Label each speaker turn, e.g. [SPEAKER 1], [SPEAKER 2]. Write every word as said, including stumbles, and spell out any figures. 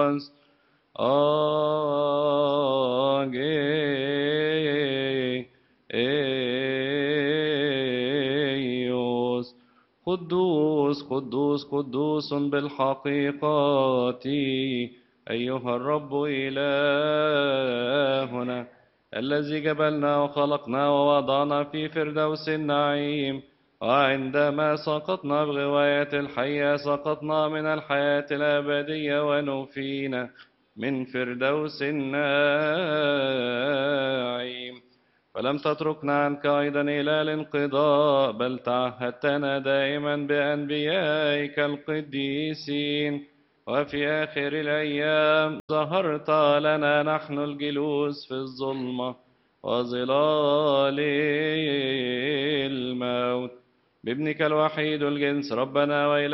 [SPEAKER 1] أجيوس قدوس قدوس قدوس بالحقيقة أيها الرب إلهنا الذي جبلنا وخلقنا ووضعنا في فردوس النعيم، وعندما سقطنا بغواية الحياة سقطنا من الحياة الأبدية ونفينا من فردوس النعيم. فلم تتركنا عنك أيضا إلى الانقضاء، بل تعهدتنا دائما بأنبيائك القديسين، وفي آخر الأيام ظهرت لنا نحن الجلوس في الظلمة وظلال الموت بابنك الوحيد الجنس ربنا وإلهنا